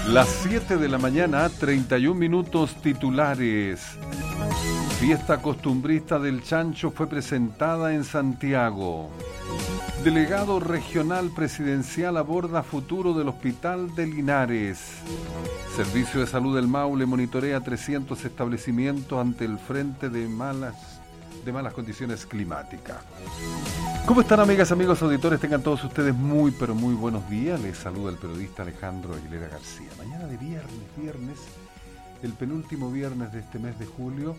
Las 7 de la mañana, 31 minutos titulares. Fiesta costumbrista del Chancho fue presentada en Santiago. Delegado regional presidencial aborda futuro del Hospital de Linares. Servicio de Salud del Maule monitorea 300 establecimientos ante el frente de malas condiciones climáticas. ¿Cómo están, amigas, amigos, auditores? Tengan todos ustedes muy, pero muy buenos días. Les saluda el periodista Alejandro Aguilera García. Mañana de viernes, el penúltimo viernes de este mes de julio,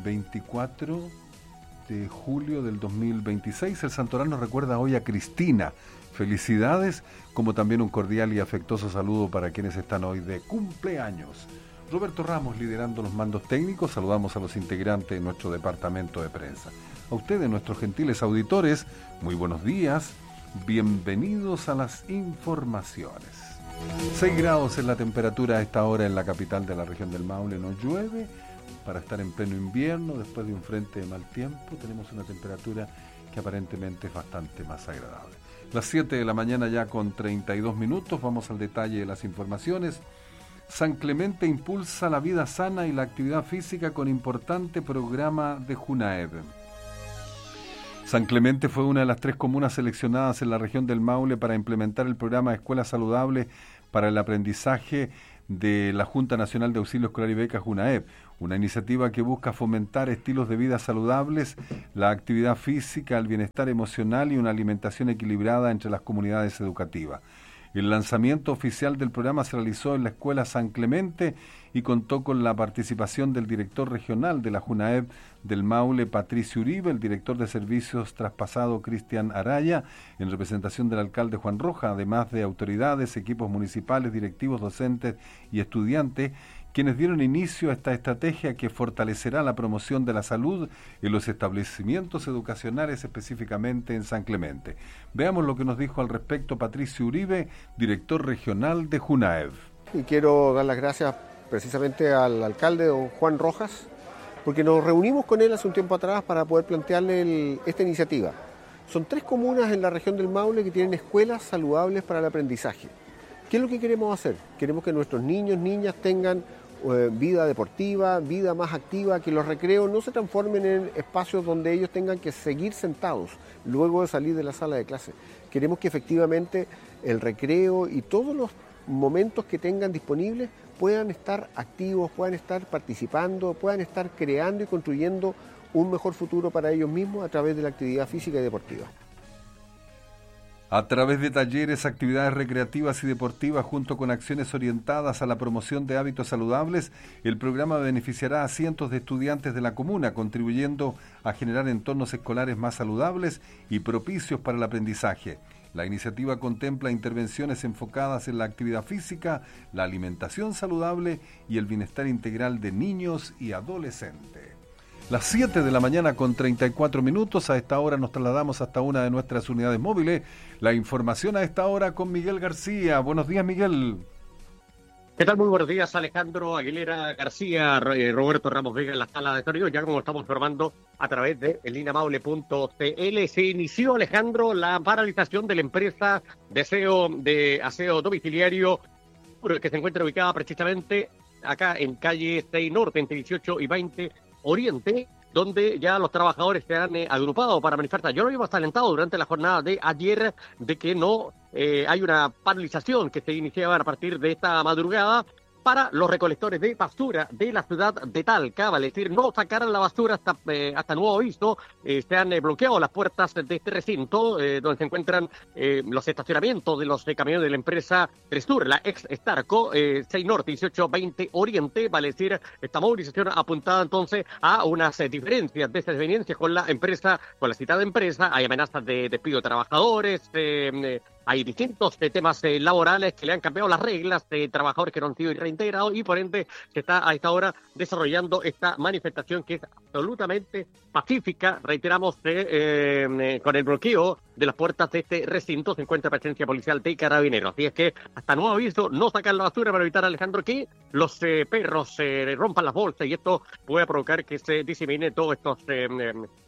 24 de julio del 2026. El santoral nos recuerda hoy a Cristina. Felicidades, como también un cordial y afectuoso saludo para quienes están hoy de cumpleaños. Roberto Ramos liderando los mandos técnicos. Saludamos a los integrantes de nuestro departamento de prensa. A ustedes, nuestros gentiles auditores, muy buenos días. Bienvenidos a las informaciones. 6 grados es la temperatura a esta hora en la capital de la región del Maule. No llueve. Para estar en pleno invierno, después de un frente de mal tiempo, tenemos una temperatura que aparentemente es bastante más agradable. Las 7 de la mañana ya con 32 minutos. Vamos al detalle de las informaciones. San Clemente impulsa la vida sana y la actividad física con importante programa de Junaed. San Clemente fue una de las 3 comunas seleccionadas en la región del Maule para implementar el programa Escuela Saludable para el Aprendizaje de la Junta Nacional de Auxilio Escolar y Becas Junaed, una iniciativa que busca fomentar estilos de vida saludables, la actividad física, el bienestar emocional y una alimentación equilibrada entre las comunidades educativas. El lanzamiento oficial del programa se realizó en la Escuela San Clemente y contó con la participación del director regional de la Junaed del Maule, Patricio Uribe, el director de servicios traspasado, Cristian Araya, en representación del alcalde Juan Roja, además de autoridades, equipos municipales, directivos, docentes y estudiantes, quienes dieron inicio a esta estrategia que fortalecerá la promoción de la salud en los establecimientos educacionales, específicamente en San Clemente. Veamos lo que nos dijo al respecto Patricio Uribe, director regional de Junaed. Y quiero dar las gracias precisamente al alcalde, don Juan Rojas, porque nos reunimos con él hace un tiempo atrás para poder plantearle esta iniciativa. Son 3 comunas en la región del Maule que tienen escuelas saludables para el aprendizaje. ¿Qué es lo que queremos hacer? Queremos que nuestros niños, niñas tengan vida deportiva, vida más activa, que los recreos no se transformen en espacios donde ellos tengan que seguir sentados luego de salir de la sala de clase. Queremos que efectivamente el recreo y todos los momentos que tengan disponibles puedan estar activos, puedan estar participando, puedan estar creando y construyendo un mejor futuro para ellos mismos a través de la actividad física y deportiva. A través de talleres, actividades recreativas y deportivas, junto con acciones orientadas a la promoción de hábitos saludables, el programa beneficiará a cientos de estudiantes de la comuna, contribuyendo a generar entornos escolares más saludables y propicios para el aprendizaje. La iniciativa contempla intervenciones enfocadas en la actividad física, la alimentación saludable y el bienestar integral de niños y adolescentes. Las 7 de la mañana con 34 minutos, a esta hora nos trasladamos hasta una de nuestras unidades móviles. La información a esta hora con Miguel García. Buenos días, Miguel. ¿Qué tal? Muy buenos días, Alejandro Aguilera García, Roberto Ramos Vega en la sala de sonido, ya como estamos informando a través de elinamaule.cl. Se inició, Alejandro, la paralización de la empresa de aseo domiciliario que se encuentra ubicada precisamente acá en calle 6 Norte, entre 18 y 20 Oriente, donde ya los trabajadores se han agrupado para manifestar. Yo lo habíamos alentado durante la jornada de ayer de que no hay una paralización que se iniciaba a partir de esta madrugada para los recolectores de basura de la ciudad de Talca, vale decir, no sacaran la basura hasta nuevo aviso. Se han bloqueado las puertas de este recinto, donde se encuentran los estacionamientos de los camiones de la empresa Tresur, la ex Starco, 6 Norte, 18-20 Oriente, vale decir, esta movilización apuntada entonces a unas diferencias, desavenencias con la empresa, con la citada empresa. Hay amenazas de despido de trabajadores, hay distintos temas laborales que le han cambiado las reglas, trabajadores que no han sido reintegrados, y por ende se está a esta hora desarrollando esta manifestación que es absolutamente pacífica. Reiteramos, con el bloqueo de las puertas de este recinto se encuentra presencia policial de carabineros. Así es que hasta nuevo aviso, no sacan la basura para evitar, Alejandro, que los perros rompan las bolsas, y esto puede provocar que se disemine todos estos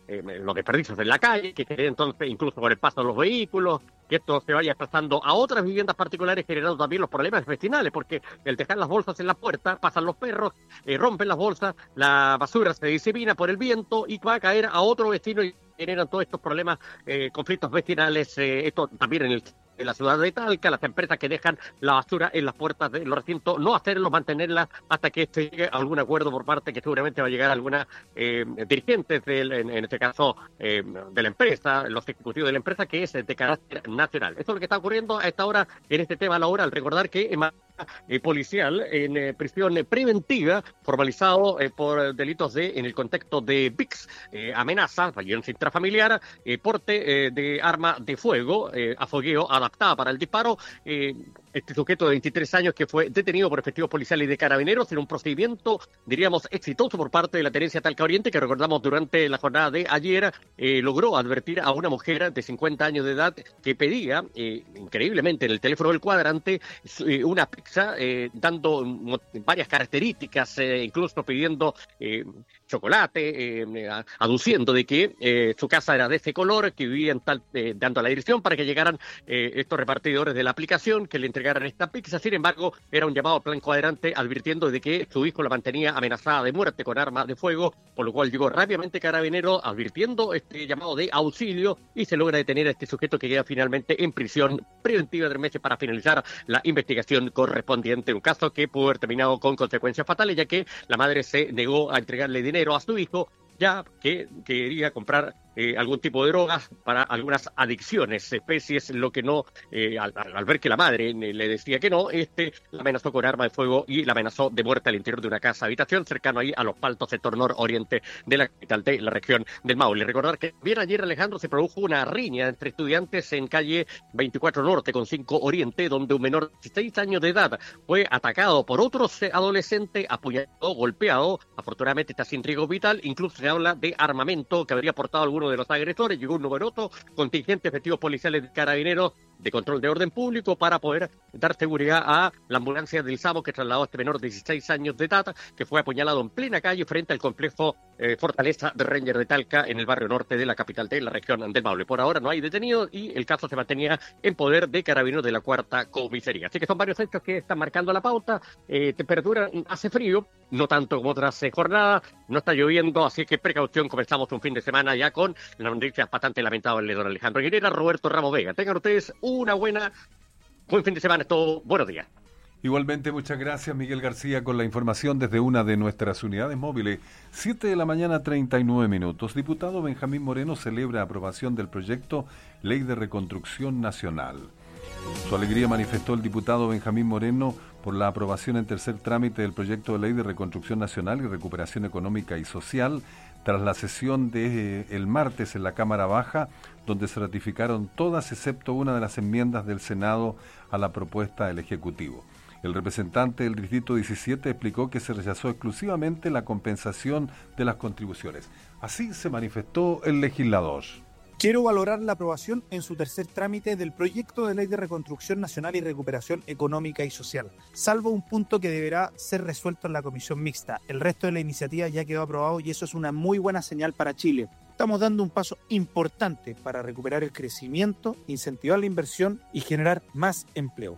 los desperdicios en la calle, que genere entonces incluso con el paso de los vehículos, que esto se vaya desplazando a otras viviendas particulares, generando también los problemas vecinales, porque el dejar las bolsas en la puerta, pasan los perros, rompen las bolsas, la basura se disemina por el viento y va a caer a otro vecino y generan todos estos problemas, conflictos vecinales, esto también en la ciudad de Talca, las empresas que dejan la basura en las puertas de los recintos, no hacerlo, mantenerla hasta que se llegue a algún acuerdo por parte que seguramente va a llegar a alguna dirigentes, en este caso de la empresa, los ejecutivos de la empresa, que es de carácter nacional. Esto es lo que está ocurriendo a esta hora en este tema laboral. Recordar que policial en prisión preventiva, formalizado por delitos en el contexto de VIX, amenaza, violencia intrafamiliar, porte de arma de fuego, afogueo adaptada para el disparo. Este sujeto de 23 años que fue detenido por efectivos policiales y de carabineros en un procedimiento, diríamos, exitoso por parte de la Tenencia Talca Oriente, que recordamos durante la jornada de ayer, logró advertir a una mujer de 50 años de edad que pedía, increíblemente, en el teléfono del cuadrante, una pizza, dando varias características, incluso pidiendo chocolate, aduciendo de que su casa era de ese color, que vivía en tal, dando la dirección para que llegaran estos repartidores de la aplicación, que le entregaran esta pizza. Sin embargo, era un llamado al plan cuadrante advirtiendo de que su hijo la mantenía amenazada de muerte con arma de fuego, por lo cual llegó rápidamente Carabinero advirtiendo este llamado de auxilio y se logra detener a este sujeto, que queda finalmente en prisión preventiva de 3 meses para finalizar la investigación correspondiente. Un caso que pudo haber terminado con consecuencias fatales, ya que la madre se negó a entregarle dinero a su hijo, ya que quería comprar algún tipo de drogas para algunas adicciones, especies, lo que no, al ver que la madre le decía que no, la amenazó con arma de fuego y la amenazó de muerte al interior de una casa habitación cercano ahí a Los Paltos, sector nororiente de la capital de la región del Maule. Recordar que bien ayer, Alejandro, se produjo una riña entre estudiantes en calle 24 Norte con 5 Oriente, donde un menor de 16 años de edad fue atacado por otros adolescentes, apuñalado, golpeado. Afortunadamente está sin riesgo vital. Incluso se habla de armamento que habría portado alguno de los agresores. Llegó un numeroso contingente de efectivos policiales de carabineros de control de orden público para poder dar seguridad a la ambulancia del SAMO que trasladó a este menor de 16 años de edad, que fue apuñalado en plena calle frente al complejo Fortaleza de Ranger de Talca, en el barrio norte de la capital de la región del Maule. Por ahora no hay detenidos y el caso se mantenía en poder de carabineros de la 4ª comisaría. Así que son varios hechos que están marcando la pauta. Temperatura, hace frío, no tanto como otras jornadas, no está lloviendo, así que precaución. Comenzamos un fin de semana ya con las noticias bastante lamentables de don Alejandro Aguilera, Roberto Ramos Vega. Tengan ustedes buen fin de semana, todo. Buenos días. Igualmente, muchas gracias, Miguel García, con la información desde una de nuestras unidades móviles. 7 de la mañana, 39 minutos. Diputado Benjamín Moreno celebra aprobación del proyecto Ley de Reconstrucción Nacional. Su alegría manifestó el diputado Benjamín Moreno por la aprobación en tercer trámite del proyecto de Ley de Reconstrucción Nacional y Recuperación Económica y Social, tras la sesión del martes en la Cámara Baja, donde se ratificaron todas excepto una de las enmiendas del Senado a la propuesta del Ejecutivo. El representante del Distrito 17 explicó que se rechazó exclusivamente la compensación de las contribuciones. Así se manifestó el legislador. Quiero valorar la aprobación en su tercer trámite del proyecto de Ley de Reconstrucción Nacional y Recuperación Económica y Social, salvo un punto que deberá ser resuelto en la comisión mixta. El resto de la iniciativa ya quedó aprobado y eso es una muy buena señal para Chile. Estamos dando un paso importante para recuperar el crecimiento, incentivar la inversión y generar más empleo.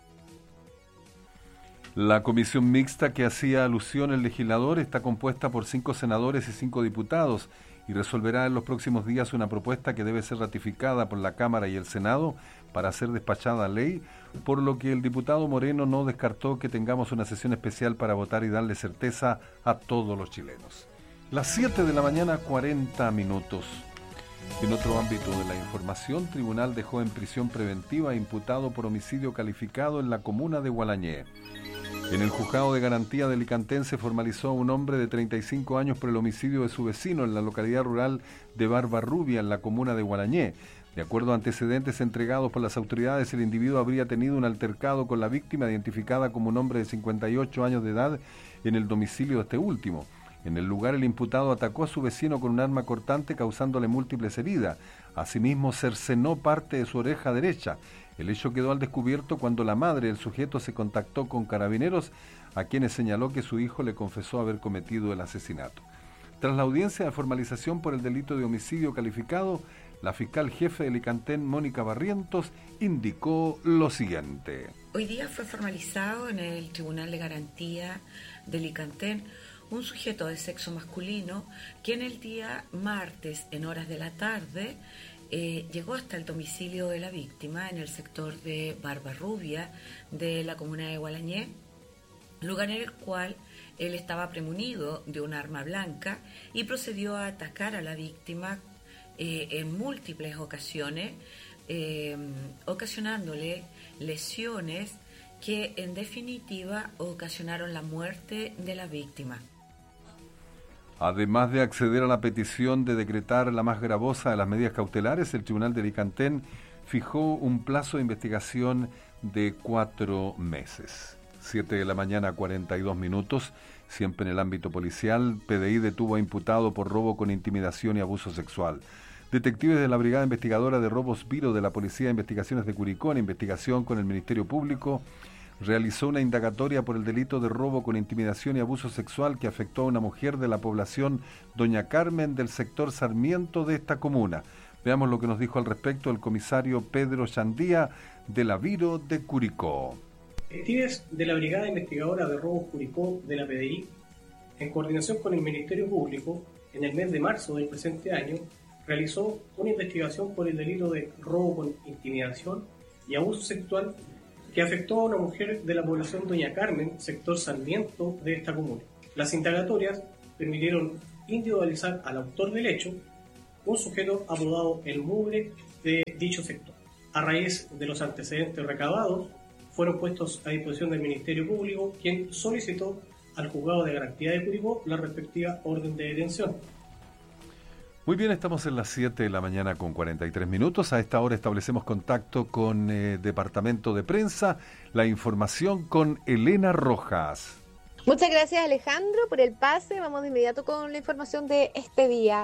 La comisión mixta que hacía alusión el legislador está compuesta por 5 senadores y 5 diputados y resolverá en los próximos días una propuesta que debe ser ratificada por la Cámara y el Senado para ser despachada a ley, por lo que el diputado Moreno no descartó que tengamos una sesión especial para votar y darle certeza a todos los chilenos. Las 7 de la mañana, 40 minutos. En otro ámbito de la información, tribunal dejó en prisión preventiva imputado por homicidio calificado en la comuna de Gualañé. En el juzgado de garantía de Alicantense formalizó a un hombre de 35 años por el homicidio de su vecino en la localidad rural de Barbarrubia, en la comuna de Gualañé. De acuerdo a antecedentes entregados por las autoridades, el individuo habría tenido un altercado con la víctima, identificada como un hombre de 58 años de edad, en el domicilio de este último. En el lugar, el imputado atacó a su vecino con un arma cortante, causándole múltiples heridas. Asimismo, cercenó parte de su oreja derecha. El hecho quedó al descubierto cuando la madre del sujeto se contactó con carabineros, a quienes señaló que su hijo le confesó haber cometido el asesinato. Tras la audiencia de formalización por el delito de homicidio calificado, la fiscal jefe de Licantén, Mónica Barrientos, indicó lo siguiente. Hoy día fue formalizado en el Tribunal de Garantía de Licantén un sujeto de sexo masculino que en el día martes, en horas de la tarde, llegó hasta el domicilio de la víctima en el sector de Barbarrubia de la comuna de Gualañé, lugar en el cual él estaba premunido de un arma blanca y procedió a atacar a la víctima en múltiples ocasiones, ocasionándole lesiones que en definitiva ocasionaron la muerte de la víctima. Además de acceder a la petición de decretar la más gravosa de las medidas cautelares, el Tribunal de Licantén fijó un plazo de investigación de 4 meses. 7 de la mañana, 42 minutos. Siempre en el ámbito policial, PDI detuvo a imputado por robo con intimidación y abuso sexual. Detectives de la Brigada Investigadora de Robos Viro de la Policía de Investigaciones de Curicó, en investigación con el Ministerio Público, realizó una indagatoria por el delito de robo con intimidación y abuso sexual que afectó a una mujer de la población Doña Carmen del sector Sarmiento de esta comuna. Veamos lo que nos dijo al respecto el comisario Pedro Chandía de la Viro de Curicó. Detectives de la Brigada Investigadora de Robos Curicó de la PDI, en coordinación con el Ministerio Público, en el mes de marzo del presente año, realizó una investigación por el delito de robo con intimidación y abuso sexual que afectó a una mujer de la población Doña Carmen, sector Sarmiento de esta comuna. Las indagatorias permitieron individualizar al autor del hecho, un sujeto apodado El Mugre de dicho sector. A raíz de los antecedentes recabados, fueron puestos a disposición del Ministerio Público, quien solicitó al Juzgado de Garantía de Curicó la respectiva orden de detención. Muy bien, estamos en las 7 de la mañana con 43 minutos. A esta hora establecemos contacto con Departamento de Prensa. La información con Elena Rojas. Muchas gracias, Alejandro, por el pase. Vamos de inmediato con la información de este día.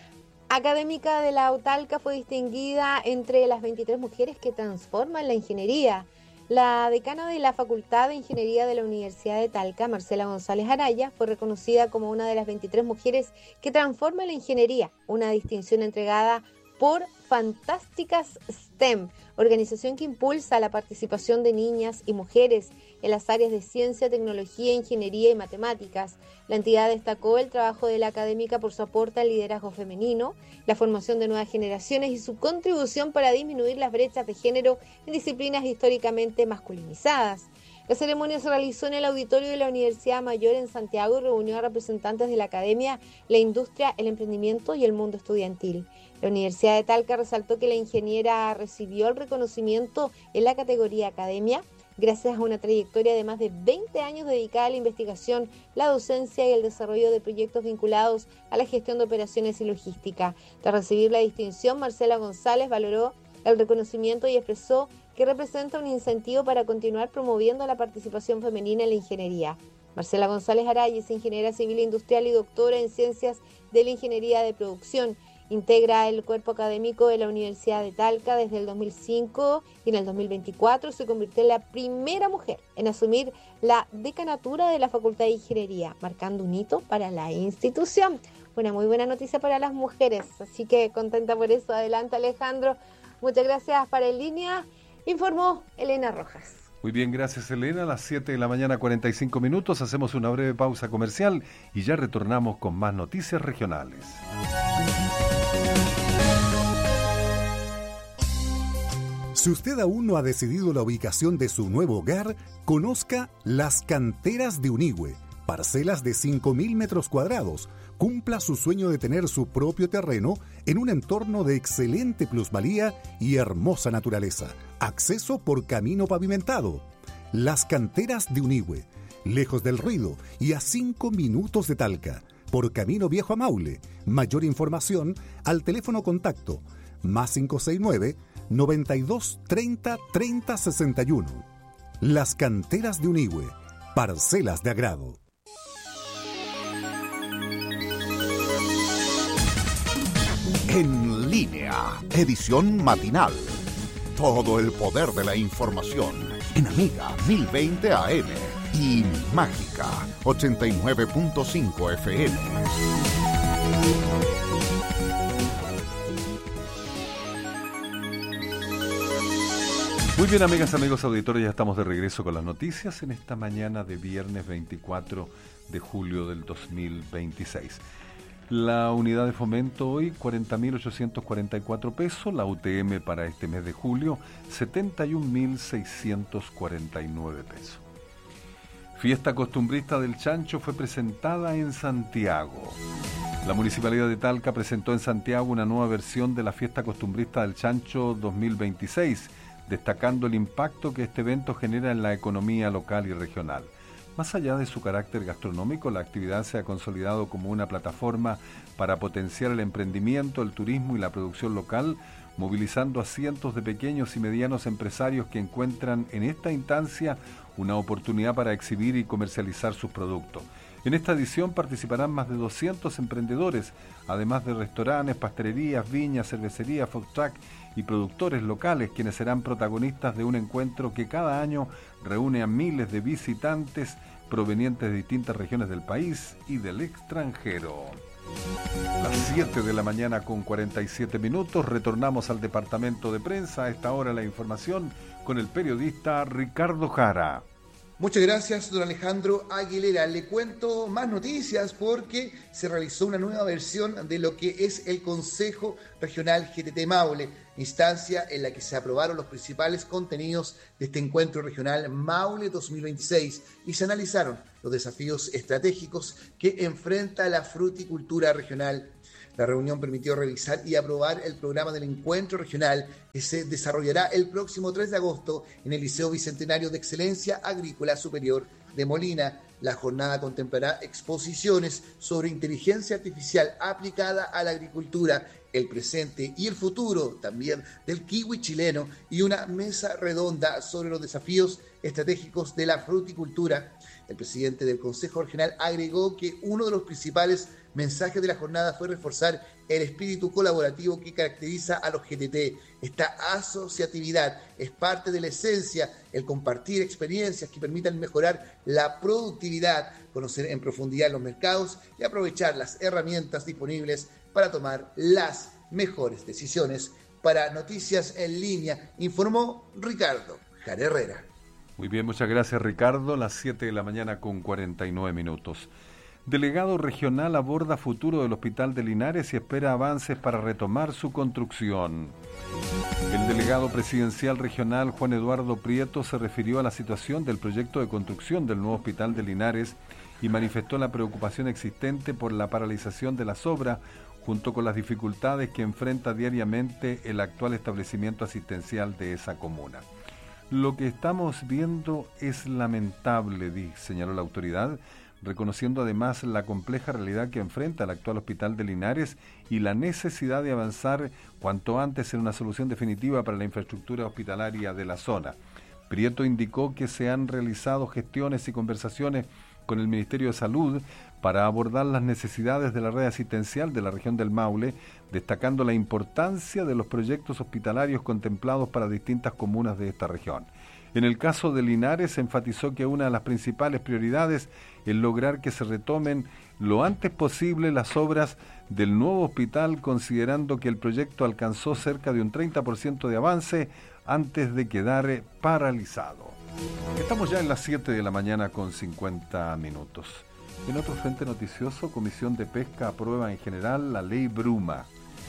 Académica de la UTALCA fue distinguida entre las 23 mujeres que transforman la ingeniería. La decana de la Facultad de Ingeniería de la Universidad de Talca, Marcela González Araya, fue reconocida como una de las 23 mujeres que transforman la ingeniería, una distinción entregada por Fantásticas STEM, organización que impulsa la participación de niñas y mujeres en las áreas de ciencia, tecnología, ingeniería y matemáticas. La entidad destacó el trabajo de la académica por su aporte al liderazgo femenino, la formación de nuevas generaciones y su contribución para disminuir las brechas de género en disciplinas históricamente masculinizadas. La ceremonia se realizó en el auditorio de la Universidad Mayor en Santiago y reunió a representantes de la academia, la industria, el emprendimiento y el mundo estudiantil. La Universidad de Talca resaltó que la ingeniera recibió el reconocimiento en la categoría academia gracias a una trayectoria de más de 20 años dedicada a la investigación, la docencia y el desarrollo de proyectos vinculados a la gestión de operaciones y logística. Tras recibir la distinción, Marcela González valoró el reconocimiento y expresó que representa un incentivo para continuar promoviendo la participación femenina en la ingeniería. Marcela González Araya es ingeniera civil industrial y doctora en ciencias de la ingeniería de producción. Integra el cuerpo académico de la Universidad de Talca desde el 2005 y en el 2024 se convirtió en la primera mujer en asumir la decanatura de la Facultad de Ingeniería, marcando un hito para la institución. Una muy buena noticia para las mujeres, así que contenta por eso. Adelante, Alejandro. Muchas gracias. Para En Línea, informó Elena Rojas. Muy bien, gracias Elena. A las 7 de la mañana 45 minutos hacemos una breve pausa comercial y ya retornamos con más noticias regionales. Si usted aún no ha decidido la ubicación de su nuevo hogar, conozca Las Canteras de Unigüe, parcelas de 5.000 metros cuadrados. Cumpla su sueño de tener su propio terreno en un entorno de excelente plusvalía y hermosa naturaleza. Acceso por camino pavimentado. Las Canteras de Unigüe, lejos del ruido y a 5 minutos de Talca, por camino viejo a Maule. Mayor información al teléfono contacto más 569 92 30 30 61. Las Canteras de Unigüe, parcelas de agrado. En Línea, edición matinal. Todo el poder de la información en Amiga 1020 AM y Mágica 89.5 FM. Muy bien, amigas, amigos auditores, ya estamos de regreso con las noticias en esta mañana de viernes 24 de julio del 2026. La unidad de fomento hoy, 40.844 pesos. La UTM para este mes de julio, 71.649 pesos. Fiesta costumbrista del Chancho fue presentada en Santiago. La Municipalidad de Talca presentó en Santiago una nueva versión de la Fiesta costumbrista del Chancho 2026, destacando el impacto que este evento genera en la economía local y regional. Más allá de su carácter gastronómico, la actividad se ha consolidado como una plataforma para potenciar el emprendimiento, el turismo y la producción local, movilizando a cientos de pequeños y medianos empresarios que encuentran en esta instancia una oportunidad para exhibir y comercializar sus productos. En esta edición participarán más de 200 emprendedores, además de restaurantes, pastelerías, viñas, cervecerías, food truck y productores locales, quienes serán protagonistas de un encuentro que cada año reúne a miles de visitantes provenientes de distintas regiones del país y del extranjero. Las 7 de la mañana con 47 minutos, retornamos al departamento de prensa. A esta hora la información con el periodista Ricardo Jara. Muchas gracias, don Alejandro Aguilera. Le cuento más noticias porque se realizó una nueva versión de lo que es el Consejo Regional GTT Maule, instancia en la que se aprobaron los principales contenidos de este encuentro regional Maule 2026 y se analizaron los desafíos estratégicos que enfrenta la fruticultura regional. La reunión permitió revisar y aprobar el programa del encuentro regional que se desarrollará el próximo 3 de agosto en el Liceo Bicentenario de Excelencia Agrícola Superior de Molina. La jornada contemplará exposiciones sobre inteligencia artificial aplicada a la agricultura, el presente y el futuro también del kiwi chileno y una mesa redonda sobre los desafíos estratégicos de la fruticultura. El presidente del Consejo Regional agregó que uno de los principales mensajes de la jornada fue reforzar el espíritu colaborativo que caracteriza a los GTT. Esta asociatividad es parte de la esencia, el compartir experiencias que permitan mejorar la productividad, conocer en profundidad los mercados y aprovechar las herramientas disponibles para tomar las mejores decisiones. Para Noticias en Línea, informó Ricardo Jara Herrera. Muy bien, muchas gracias, Ricardo. Las 7 de la mañana con 49 minutos. Delegado regional aborda futuro del Hospital de Linares y espera avances para retomar su construcción. El delegado presidencial regional Juan Eduardo Prieto se refirió a la situación del proyecto de construcción del nuevo Hospital de Linares y manifestó la preocupación existente por la paralización de las obras junto con las dificultades que enfrenta diariamente el actual establecimiento asistencial de esa comuna. Lo que estamos viendo es lamentable, señaló la autoridad, reconociendo además la compleja realidad que enfrenta el actual Hospital de Linares y la necesidad de avanzar cuanto antes en una solución definitiva para la infraestructura hospitalaria de la zona. Prieto indicó que se han realizado gestiones y conversaciones con el Ministerio de Salud para abordar las necesidades de la red asistencial de la región del Maule, destacando la importancia de los proyectos hospitalarios contemplados para distintas comunas de esta región. En el caso de Linares, se enfatizó que una de las principales prioridades es lograr que se retomen lo antes posible las obras del nuevo hospital, considerando que el proyecto alcanzó cerca de un 30% de avance antes de quedar paralizado. Estamos ya en las 7 de la mañana con 50 minutos. En otro frente noticioso, Comisión de Pesca aprueba en general la Ley Bruma.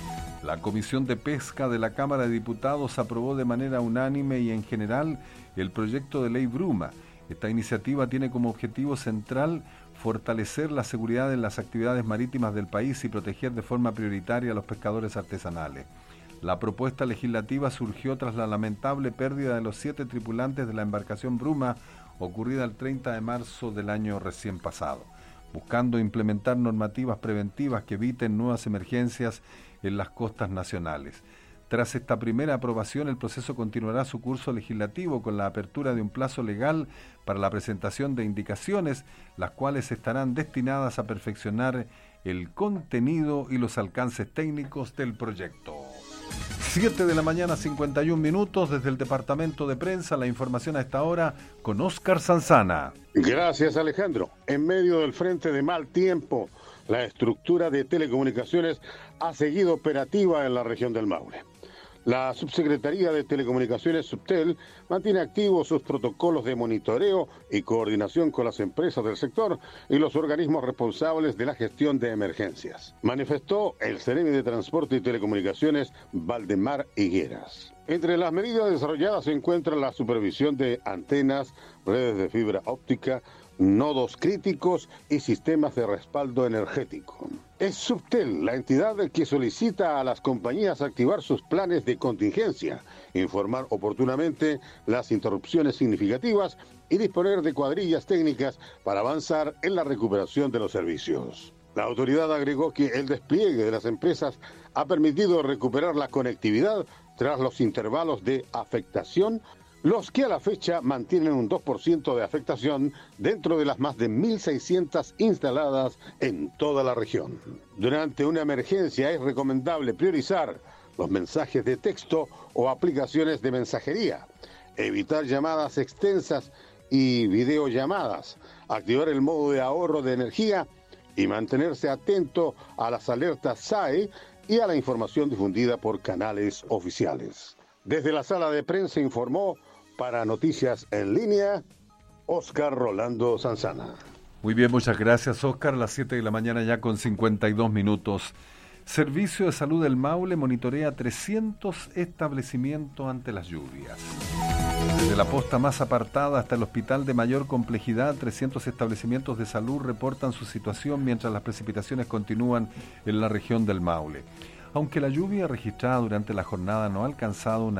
La Comisión de Pesca de la Cámara de Diputados aprobó de manera unánime y en general el proyecto de Ley Bruma. Esta iniciativa tiene como objetivo central fortalecer la seguridad en las actividades marítimas del país y proteger de forma prioritaria a los pescadores artesanales. La propuesta legislativa surgió tras la lamentable pérdida de los 7 tripulantes de la embarcación Bruma ocurrida el 30 de marzo del año recién pasado, buscando implementar normativas preventivas que eviten nuevas emergencias en las costas nacionales. Tras esta primera aprobación, el proceso continuará su curso legislativo con la apertura de un plazo legal para la presentación de indicaciones, las cuales estarán destinadas a perfeccionar el contenido y los alcances técnicos del proyecto. 7 de la mañana, 51 minutos, desde el departamento de prensa, la información a esta hora con Óscar Sanzana. Gracias, Alejandro. En medio del frente de mal tiempo, la estructura de telecomunicaciones ha seguido operativa en la región del Maule. La Subsecretaría de Telecomunicaciones Subtel mantiene activos sus protocolos de monitoreo y coordinación con las empresas del sector y los organismos responsables de la gestión de emergencias, manifestó el Seremi de Transporte y Telecomunicaciones Valdemar Higueras. Entre las medidas desarrolladas se encuentra la supervisión de antenas, redes de fibra óptica, nodos críticos y sistemas de respaldo energético. Es Subtel la entidad que solicita a las compañías activar sus planes de contingencia, informar oportunamente las interrupciones significativas y disponer de cuadrillas técnicas para avanzar en la recuperación de los servicios. La autoridad agregó que el despliegue de las empresas ha permitido recuperar la conectividad tras los intervalos de afectación, los que a la fecha mantienen un 2% de afectación dentro de las más de 1.600 instaladas en toda la región. Durante una emergencia es recomendable priorizar los mensajes de texto o aplicaciones de mensajería, evitar llamadas extensas y videollamadas, activar el modo de ahorro de energía y mantenerse atento a las alertas SAE y a la información difundida por canales oficiales. Desde la sala de prensa informó para Noticias en Línea, Óscar Rolando Sanzana. Muy bien, muchas gracias, Óscar. A las 7 de la mañana ya con 52 minutos. Servicio de Salud del Maule monitorea 300 establecimientos ante las lluvias. Desde la posta más apartada hasta el hospital de mayor complejidad, 300 establecimientos de salud reportan su situación mientras las precipitaciones continúan en la región del Maule. Aunque la lluvia registrada durante la jornada no ha alcanzado una